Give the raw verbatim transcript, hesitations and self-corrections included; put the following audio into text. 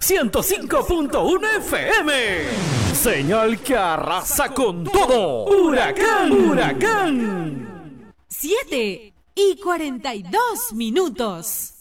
ciento cinco punto uno F M. Señal que arrasa con todo. Huracán, huracán. Siete y cuarenta y dos minutos.